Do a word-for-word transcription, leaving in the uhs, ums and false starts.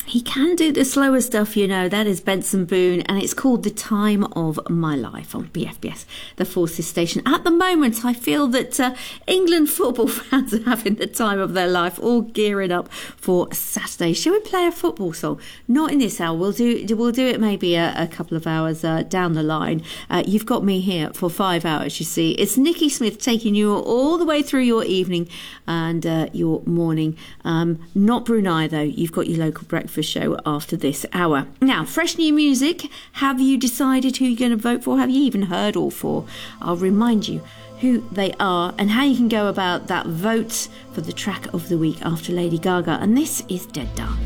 He can do the slower stuff, you know. That is Benson Boone, and it's called The Time of My Life on B F B S, the Forces station. At the moment, I feel that uh, England football fans are having the time of their life, all gearing up for Saturday. Shall we play a football song? Not in this hour. We'll do we'll do it maybe a, a couple of hours uh, down the line. Uh, you've got me here for five hours, you see. It's Nikki Smith taking you all the way through your evening and uh, your morning. Um, not Brunei, though. You've got your local breakfast show after this hour. Now, fresh new music. Have you decided who you're going to vote for? Have you even heard all four? I'll remind you who they are and how you can go about that vote for the track of the week after Lady Gaga. And this is Dead Dance.